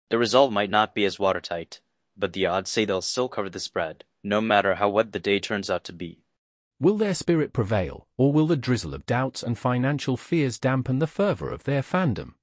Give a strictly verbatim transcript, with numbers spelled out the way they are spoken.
The result might not be as watertight, but the odds say they'll still cover the spread, no matter how wet the day turns out to be. Will their spirit prevail, or will the drizzle of doubts and financial fears dampen the fervor of their fandom?